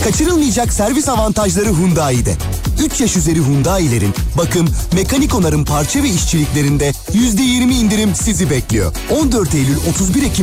Kaçırılmayacak servis avantajları Hyundai'de. 3 yaş üzeri Hyundai'lerin bakım, mekanik onarım parça ve işçiliklerinde %20 indirim sizi bekliyor. 14 Eylül 31 Ekim